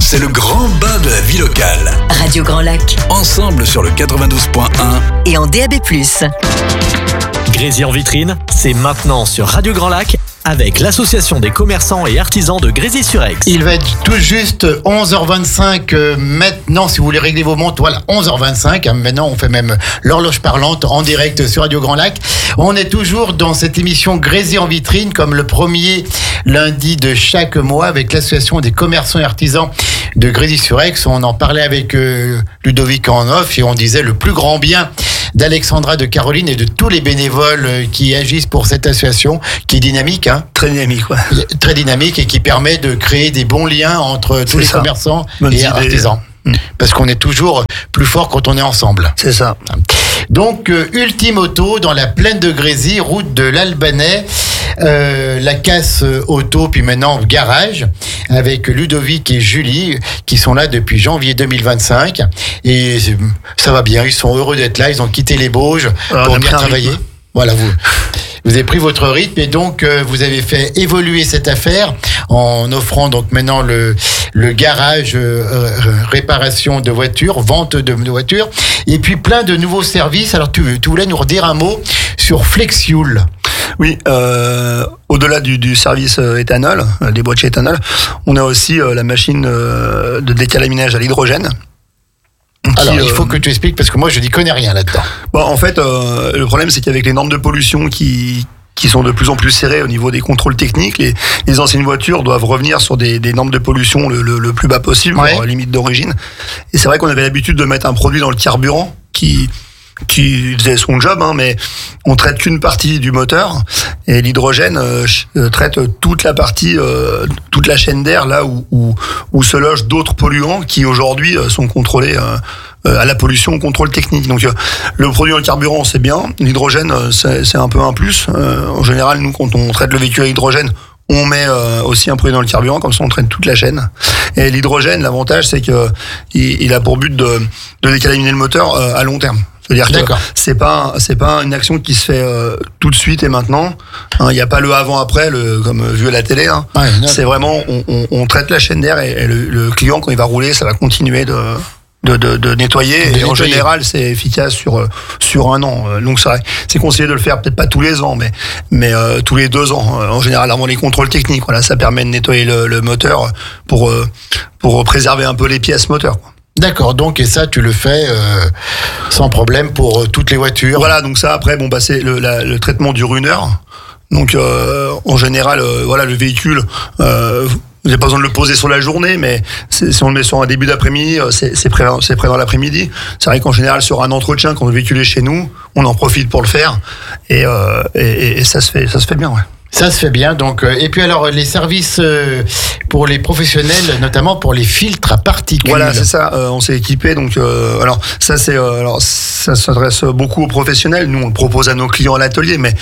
c'est le grand bain de la vie locale. Radio Grand Lac. Ensemble sur le 92.1 et en DAB+. Grésy en vitrine, c'est maintenant sur Radio Grand Lac avec l'association des commerçants et artisans de Grésy-sur-Aix. Il va être tout juste 11h25 maintenant, si vous voulez régler vos montres, voilà, 11h25. Maintenant, on fait même l'horloge parlante en direct sur Radio Grand Lac. On est toujours dans cette émission Grésy en vitrine, comme le premier lundi de chaque mois avec l'association des commerçants et artisans de Grésy-sur-Aix. On en parlait avec Ludovic en off et on disait le plus grand bien d'Alexandra, de Caroline et de tous les bénévoles qui agissent pour cette association qui est dynamique, hein. Très dynamique, ouais. Très dynamique et qui permet de créer des bons liens entre tous les commerçants et artisans. Parce qu'on est toujours plus fort quand on est ensemble. C'est ça. Donc, Ultime Auto, dans la plaine de Grésy, route de l'Albanais, la casse auto, puis maintenant garage, avec Ludovic et Julie, qui sont là depuis janvier 2025. Et ça va bien, ils sont heureux d'être là, ils ont quitté les Bauges pour bien travailler. Voilà, vous avez pris votre rythme et donc vous avez fait évoluer cette affaire en offrant donc maintenant le garage, réparation de voitures, vente de voitures et puis plein de nouveaux services. Alors tu voulais nous redire un mot sur Flexfuel. Oui, au-delà du service éthanol, des boîtiers éthanol, on a aussi la machine de décalaminage à l'hydrogène. Alors, il faut que tu expliques, parce que moi, je n'y connais rien là-dedans. Bon, en fait, le problème, c'est qu'avec les normes de pollution qui sont de plus en plus serrées au niveau des contrôles techniques, les anciennes voitures doivent revenir sur des normes de pollution le plus bas possible, leur limite d'origine. Et c'est vrai qu'on avait l'habitude de mettre un produit dans le carburant qui faisait son job, hein, mais on traite qu'une partie du moteur et l'hydrogène traite toute la partie, toute la chaîne d'air là où se logent d'autres polluants qui aujourd'hui sont contrôlés à la pollution au contrôle technique. Donc le produit dans le carburant c'est bien, l'hydrogène c'est un peu un plus. En général nous quand on traite le véhicule à hydrogène on met aussi un produit dans le carburant, comme ça on traîne toute la chaîne. Et l'hydrogène, l'avantage c'est que il a pour but de décalaminer le moteur à long terme. C'est-à-dire que c'est pas une action qui se fait tout de suite et maintenant. Il n'y a pas le avant-après, comme vu à la télé. Hein. Ouais, c'est vraiment, on traite la chaîne d'air et le client, quand il va rouler, ça va continuer de nettoyer. Et en général, c'est efficace sur un an. Donc c'est conseillé de le faire, peut-être pas tous les ans, mais tous les 2 ans. En général, avant les contrôles techniques. Voilà, ça permet de nettoyer le moteur pour préserver un peu les pièces moteurs, quoi. D'accord, donc et ça tu le fais sans problème pour toutes les voitures. Voilà, donc ça après c'est le traitement dure 1 heure. Donc en général le véhicule vous n'avez pas besoin de le poser sur la journée, mais si on le met sur un début d'après-midi, c'est prêt dans l'après-midi. C'est vrai qu'en général sur un entretien quand le véhicule est chez nous, on en profite pour le faire et ça se fait bien, ouais. Ça se fait bien, donc. Et puis alors, les services pour les professionnels, notamment pour les filtres à particules. Voilà, c'est ça. On s'est équipé, donc. Alors, ça s'adresse beaucoup aux professionnels. Nous, on le propose à nos clients à l'atelier, mais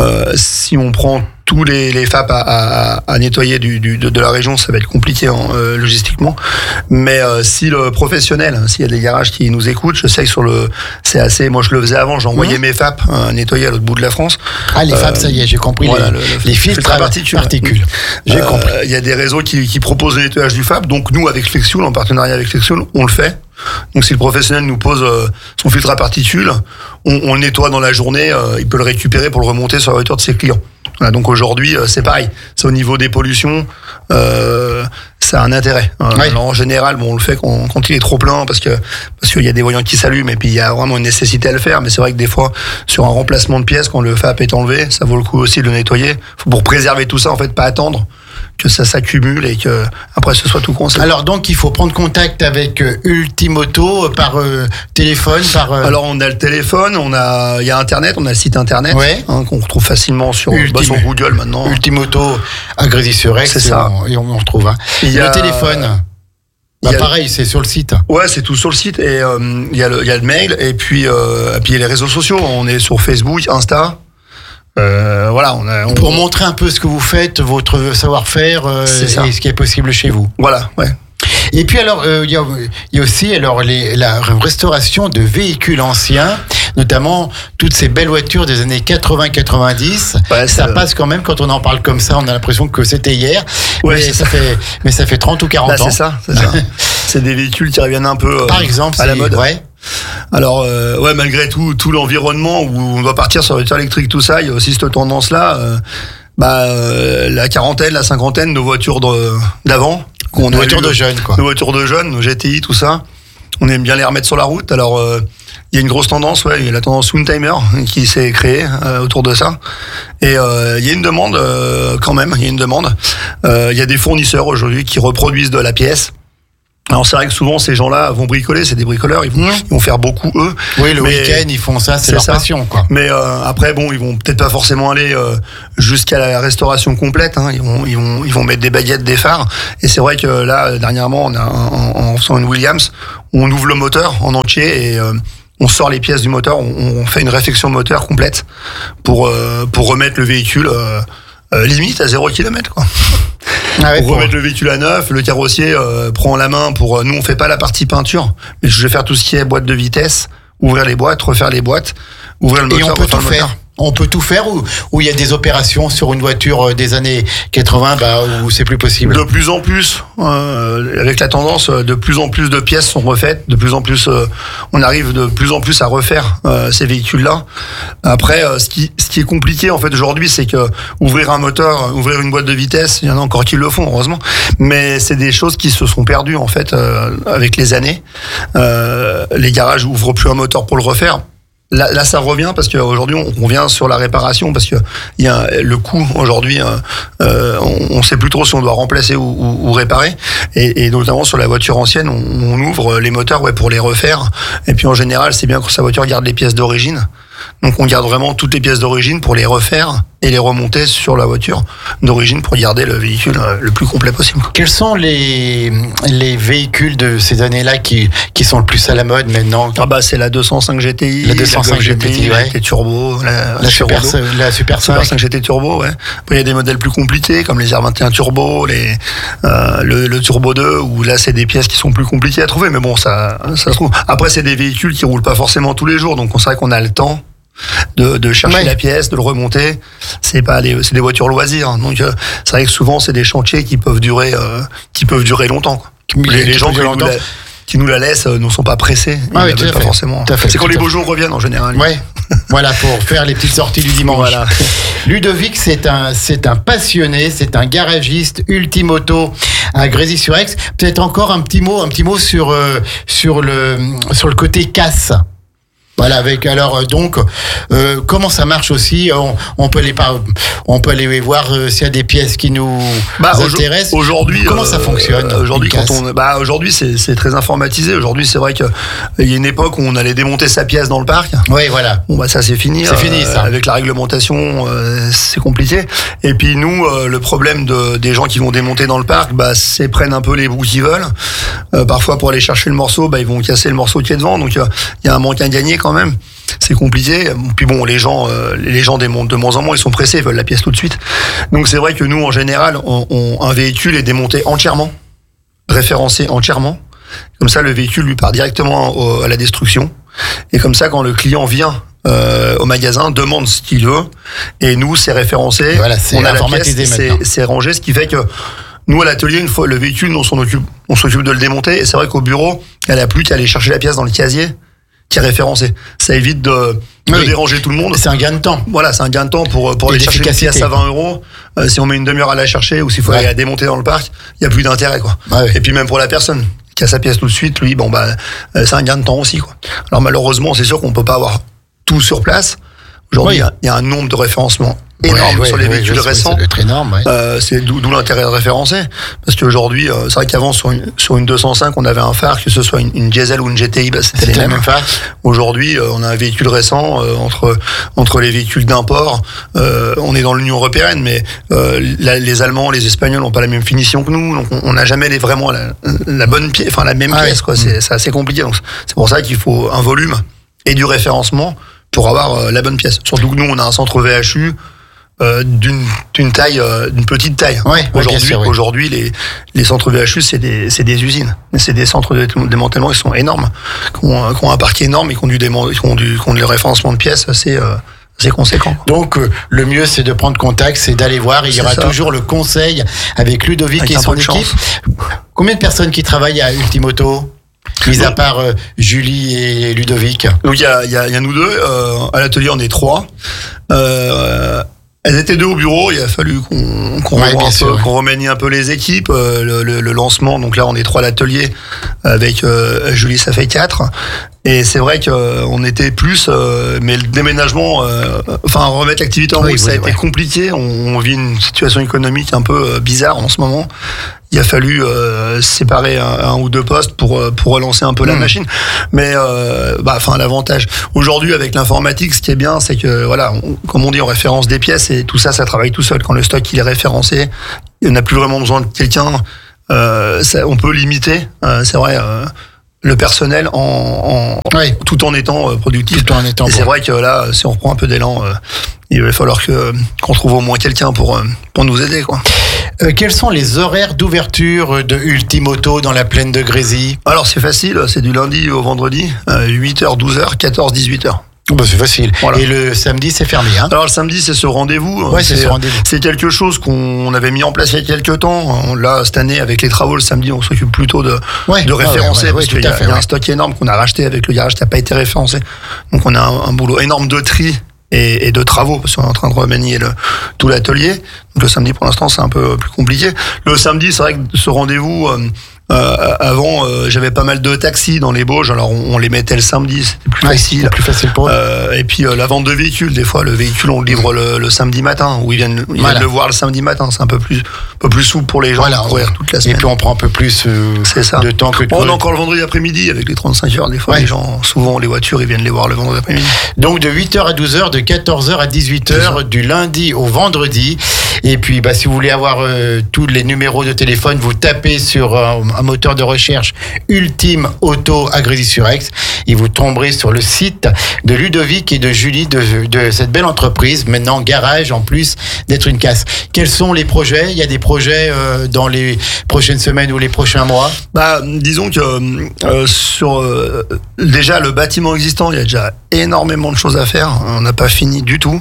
si on prend tous les FAP à nettoyer de la région, ça va être compliqué logistiquement. Mais si le professionnel, s'il y a des garages qui nous écoutent, je sais que c'est assez. Moi, je le faisais avant, j'envoyais mes FAP nettoyer à l'autre bout de la France. Ah, les FAP, ça y est, j'ai compris. Voilà, les filtres à particules. J'ai compris. Il y a des réseaux qui proposent le nettoyage du FAP. Donc nous, avec Flexfuel, en partenariat avec Flexfuel, on le fait. Donc si le professionnel nous pose son filtre à particules, on le nettoie dans la journée, il peut le récupérer pour le remonter sur la voiture de ses clients. Voilà, donc aujourd'hui, c'est pareil. C'est au niveau des pollutions, ça a un intérêt. Alors en général, on le fait quand il est trop plein parce qu'il y a des voyants qui s'allument et puis il y a vraiment une nécessité à le faire. Mais c'est vrai que des fois, sur un remplacement de pièces, quand le FAP est enlevé, ça vaut le coup aussi de le nettoyer. Pour préserver tout ça, en fait, pas attendre que ça s'accumule et que après ce soit tout coincé. Alors donc il faut prendre contact avec Ultime Auto par téléphone, Alors on a le téléphone, il y a internet, on a le site internet qu'on retrouve facilement sur Google maintenant. Ultime Auto à Grésy-sur-Aix, c'est ça. Et on retrouve. Le téléphone. Pareil, c'est sur le site. Ouais, c'est tout sur le site et il y a le mail et puis il y a les réseaux sociaux. On est sur Facebook, Insta. Pour montrer un peu ce que vous faites, votre savoir-faire et ce qui est possible chez vous. Voilà, ouais. Et puis alors, il y a aussi la restauration de véhicules anciens. notamment toutes ces belles voitures des années 80-90. Ouais, ça passe quand même, quand on en parle comme ça, on a l'impression que c'était hier. Ouais, mais ça fait 30 ou 40 ans. C'est ça. C'est des véhicules qui reviennent un peu par exemple, à la mode. Ouais. Alors, malgré tout l'environnement où on doit partir sur la voiture électrique, tout ça, il y a aussi cette tendance-là. La quarantaine, la cinquantaine, nos voitures d'avant. Nos voitures de jeunes, quoi. Nos voitures de jeunes, nos GTI, tout ça. On aime bien les remettre sur la route. Alors, il y a une grosse tendance, il y a la tendance Windtimer qui s'est créée autour de ça. Et il y a une demande quand même, il y a des fournisseurs aujourd'hui qui reproduisent de la pièce. Alors c'est vrai que souvent ces gens-là vont bricoler, c'est des bricoleurs, ils vont faire beaucoup eux. Oui, le week-end ils font ça, c'est leur passion, quoi. Mais après ils vont peut-être pas forcément aller jusqu'à la restauration complète. Hein. Ils vont mettre des baguettes, des phares. Et c'est vrai que là dernièrement on a en faisant une Williams, on ouvre le moteur en entier et on sort les pièces du moteur, on fait une réfection moteur complète pour remettre le véhicule limite à 0 km, quoi. Pour remettre le véhicule à neuf, le carrossier prend la main pour... Nous, on fait pas la partie peinture, mais je vais faire tout ce qui est boîte de vitesse, ouvrir les boîtes, refaire les boîtes, ouvrir le moteur, et on peut tout faire. On peut tout faire ou il y a des opérations sur une voiture des années 80 où c'est plus possible? De plus en plus, avec la tendance, de plus en plus de pièces sont refaites, de plus en plus, on arrive de plus en plus à refaire ces véhicules-là. Après, ce qui est compliqué en fait aujourd'hui, c'est que ouvrir un moteur, ouvrir une boîte de vitesse, il y en a encore qui le font, heureusement, mais c'est des choses qui se sont perdues en fait avec les années. Les garages ouvrent plus un moteur pour le refaire. Là, ça revient parce qu'aujourd'hui, on revient sur la réparation parce que il y a le coût aujourd'hui. On sait plus trop si on doit remplacer ou réparer. Et notamment sur la voiture ancienne, on ouvre les moteurs pour les refaire. Et puis en général, c'est bien que sa voiture garde les pièces d'origine. Donc on garde vraiment toutes les pièces d'origine pour les refaire et les remonter sur la voiture d'origine pour garder le véhicule le plus complet possible. Quels sont les véhicules de ces années-là qui sont le plus à la mode maintenant? C'est la 205 GTI, la 205 GTI, la turbo, la Super 5 GT turbo, ouais. Après il y a des modèles plus compliqués comme les R21 turbo, le turbo 2 où là c'est des pièces qui sont plus compliquées à trouver, mais bon ça se trouve. Après c'est des véhicules qui roulent pas forcément tous les jours, donc c'est vrai qu'on a le temps de chercher la pièce, de le remonter. C'est des voitures loisirs, donc c'est vrai que souvent c'est des chantiers qui peuvent durer longtemps, quoi. Les gens qui nous la laissent ne sont pas pressés, pas forcément. C'est quand les beaux jours reviennent en général. Ouais. Voilà, pour faire les petites sorties du dimanche. Voilà. Ludovic, c'est un passionné, c'est un garagiste Ultimoto à Grésy-sur-Aix. Peut-être encore un petit mot sur le côté casse. Voilà, comment ça marche aussi? On peut aller voir s'il y a des pièces qui nous intéressent. Aujourd'hui, comment ça fonctionne? Aujourd'hui, c'est très informatisé. Aujourd'hui, c'est vrai que il y a une époque où on allait démonter sa pièce dans le parc. Oui, voilà. Bon, ça c'est fini. C'est fini, ça. Avec la réglementation, c'est compliqué. Et puis nous, le problème des gens qui vont démonter dans le parc, c'est prennent un peu les bouts qu'ils veulent. Parfois, pour aller chercher le morceau, ils vont casser le morceau qui est devant. Donc il y a un manque à gagner quand même. C'est compliqué. Puis bon, les gens démontent de moins en moins, ils sont pressés, ils veulent la pièce tout de suite. Donc c'est vrai que nous, en général, un véhicule est démonté entièrement, référencé entièrement. Comme ça, le véhicule lui part directement à la destruction. Et comme ça, quand le client vient au magasin, demande ce qu'il veut, et nous, c'est référencé. Voilà, on a la pièce, c'est rangé, ce qui fait que nous, à l'atelier, une fois le véhicule, on s'occupe de le démonter. Et c'est vrai qu'au bureau, elle a plus qu'à aller chercher la pièce dans le casier qui est référencé. Ça évite de déranger tout le monde. C'est un gain de temps. Voilà, c'est un gain de temps pour aller chercher une pièce à 20 €. Si on met une demi-heure à la chercher ou s'il faut aller la démonter dans le parc, il y a plus d'intérêt, quoi. Et puis même pour la personne qui a sa pièce tout de suite, lui, c'est un gain de temps aussi, quoi. Alors malheureusement, c'est sûr qu'on peut pas avoir tout sur place. Aujourd'hui, il y a un nombre de référencements énorme sur les véhicules récents. Ça doit être énorme, c'est d'où l'intérêt de référencer. Parce qu'aujourd'hui, c'est vrai qu'avant, sur une 205, on avait un phare, que ce soit une diesel ou une GTI, c'était les mêmes phares. Aujourd'hui, on a un véhicule récent, entre les véhicules d'import, on est dans l'Union européenne, mais les Allemands, les Espagnols n'ont pas la même finition que nous, donc on n'a jamais vraiment la bonne pièce, enfin la même pièce, quoi. C'est assez compliqué. Donc c'est pour ça qu'il faut un volume et du référencement pour avoir la bonne pièce. Surtout que nous, on a un centre VHU, d'une taille, d'une petite taille. Ouais, Aujourd'hui, les centres VHU, c'est des usines. C'est des centres de démantèlement, ils sont énormes, qui ont un parc énorme et qui ont des référencements de pièces assez conséquent. Donc, le mieux, c'est de prendre contact, c'est d'aller voir. Il y aura toujours le conseil avec Ludovic et son équipe. Combien de personnes qui travaillent à Ultimoto, mis à part Julie et Ludovic? Donc, il y a nous deux. À l'atelier, on est 3. Elles étaient 2 au bureau. Il a fallu qu'on remanie un peu les équipes. Le lancement, donc là, on est 3 à l'atelier. Avec Julie, ça fait 4. Et c'est vrai qu'on était plus, mais le déménagement, remettre l'activité en route, ça a été compliqué. On vit une situation économique un peu bizarre en ce moment. Il a fallu séparer un ou 2 postes pour relancer un peu la machine. Mais l'avantage aujourd'hui avec l'informatique, ce qui est bien, c'est que comme on dit, on référence des pièces et tout ça travaille tout seul. Quand le stock il est référencé, on n'a plus vraiment besoin de quelqu'un. On peut limiter, c'est vrai. Le personnel tout en étant productif. Et c'est vrai que là, si on reprend un peu d'élan, il va falloir qu'on trouve au moins quelqu'un pour nous aider, quoi. Quels sont les horaires d'ouverture de Ultimoto dans la plaine de Grésy? Alors c'est facile, c'est du lundi au vendredi, 8h, 12h, 14, 18h. C'est facile. Voilà. Et le samedi, c'est fermé. Alors le samedi, c'est ce rendez-vous. C'est quelque chose qu'on avait mis en place il y a quelques temps. Là, cette année, avec les travaux, le samedi, on s'occupe plutôt de référencer. Parce qu'il y a un stock énorme qu'on a racheté avec le garage qui n'a pas été référencé. Donc on a un boulot énorme de tri et de travaux, parce qu'on est en train de remanier tout l'atelier. Donc le samedi, pour l'instant, c'est un peu plus compliqué. Le samedi, c'est vrai que ce rendez-vous... avant, j'avais pas mal de taxis dans les Bauges, alors on les mettait le samedi, c'était plus facile. C'était plus facile pour eux. Et puis la vente de véhicules, des fois le véhicule on le livre le samedi matin, ou ils viennent le voir le samedi matin, c'est un peu plus souple pour les gens de courir toute la semaine. Et puis on prend un peu plus de temps que on a encore le vendredi après-midi avec les 35 heures, des fois les gens, souvent les voitures, ils viennent les voir le vendredi après-midi. Donc de 8h à 12h, de 14h à 18h, du lundi au vendredi. Et puis si vous voulez avoir tous les numéros de téléphone, vous tapez sur un moteur de recherche Ultime Auto à Grésy-sur-Aix et vous tomberez sur le site de Ludovic et de Julie de cette belle entreprise, maintenant garage en plus d'être une casse. Quels sont les projets? Il y a des projets dans les prochaines semaines ou les prochains mois? Disons que sur déjà le bâtiment existant, il y a déjà énormément de choses à faire. On n'a pas fini du tout.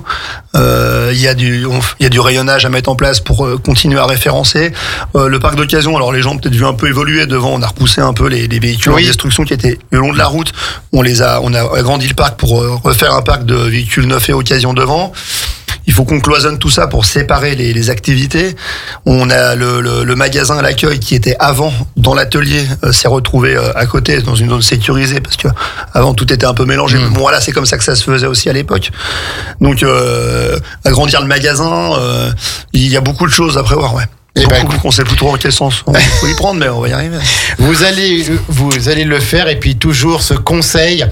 Il y a du rayonnage à mettre en place pour continuer à référencer. Le parc d'occasion, alors les gens ont peut-être vu un peu évoluer devant, on a repoussé un peu les véhicules en destruction qui étaient le long de la route. On a agrandi le parc pour refaire un parc de véhicules neufs et occasion devant. Il faut qu'on cloisonne tout ça pour séparer les activités. On a le magasin à l'accueil qui était avant dans l'atelier, s'est retrouvé à côté dans une zone sécurisée parce que avant tout était un peu mélangé. Bon voilà, c'est comme ça que ça se faisait aussi à l'époque. Donc agrandir le magasin, il y a beaucoup de choses à prévoir, Et on sait plus trop en quel sens on faut y prendre, mais on va y arriver. Vous allez le faire, et puis toujours ce conseil,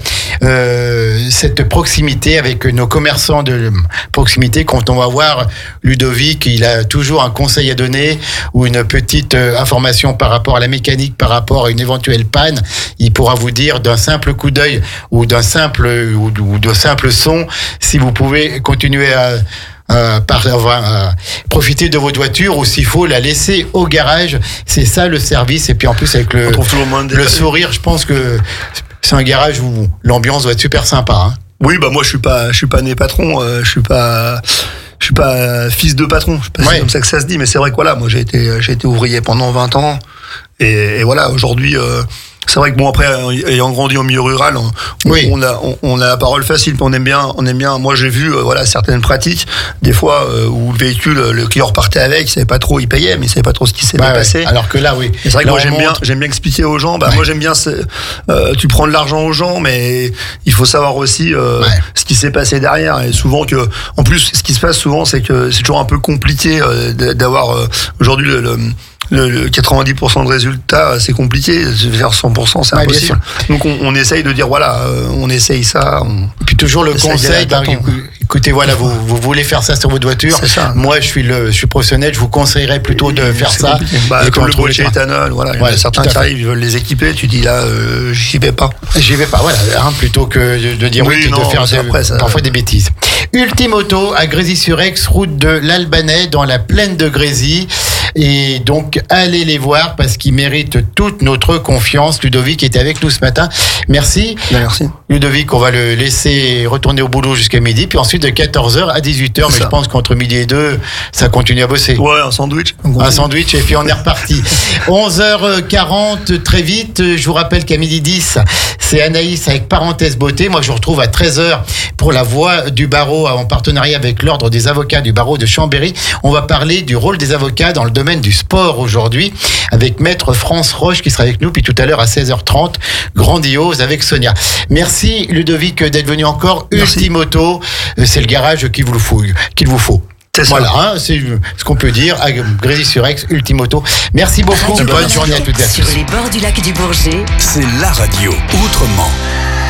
cette proximité avec nos commerçants de proximité. Quand on va voir Ludovic, il a toujours un conseil à donner ou une petite information par rapport à la mécanique, par rapport à une éventuelle panne. Il pourra vous dire d'un simple coup d'œil ou d'un simple son, si vous pouvez continuer à profiter de votre voiture, ou s'il faut la laisser au garage. C'est ça le service. Et puis en plus avec le sourire, je pense que c'est un garage où l'ambiance doit être super sympa. Oui, moi je suis pas né patron, je suis pas fils de patron, je sais pas si c'est comme ça que ça se dit, mais c'est vrai que moi j'ai été ouvrier pendant 20 ans et voilà, aujourd'hui c'est vrai que après, ayant grandi au milieu rural, on a la parole facile, on aime bien. Moi, j'ai vu, certaines pratiques, des fois, où le véhicule, le client repartait avec, il savait pas trop, il payait, mais il savait pas trop ce qui s'est passé. Alors que là, oui. Et c'est vrai que moi, j'aime bien expliquer aux gens, moi, j'aime bien, tu prends de l'argent aux gens, mais il faut savoir aussi, ce qui s'est passé derrière. Et souvent en plus, ce qui se passe souvent, c'est que c'est toujours un peu compliqué, d'avoir, aujourd'hui, le 90% de résultats, c'est compliqué. Faire 100%, c'est impossible. Donc on essaye de dire on essaye ça. Et puis toujours le conseil, écoutez, vous voulez faire ça sur votre voiture. Moi, je suis professionnel, je vous conseillerais plutôt de faire ça. Comme le brochet éthanol, il y a certains qui arrivent, ils veulent les équiper. Tu dis là, j'y vais pas. Plutôt que de dire de faire parfois des bêtises. Ultimoto à Grésy-sur-Aix, route de l'Albanais, dans la plaine de Grésy. Et donc, allez les voir parce qu'ils méritent toute notre confiance. Ludovic était avec nous ce matin. Merci. Merci. Ludovic, on va le laisser retourner au boulot jusqu'à midi. Puis ensuite, de 14h à 18h. Mais je pense qu'entre midi et 2, ça continue à bosser. Ouais, un sandwich. Un sandwich et puis on est reparti. 11h40, très vite. Je vous rappelle qu'à midi 10, c'est Anaïs avec Parenthèse Beauté. Moi, je vous retrouve à 13h pour la Voix du barreau en partenariat avec l'Ordre des avocats du barreau de Chambéry. On va parler du rôle des avocats dans le domaine du sport aujourd'hui avec Maître France Roche qui sera avec nous. Puis tout à l'heure à 16h30, grandiose avec Sonia. Merci Ludovic d'être venu encore. Merci. Ultimoto, c'est le garage qu'il vous faut. C'est ça. Voilà, c'est ce qu'on peut dire à Grésy-sur-Aix, Ultimoto. Merci beaucoup. Radio Bonne Grand journée à Lac, toutes et à tous. sur les bords du lac du Bourget. C'est la radio autrement.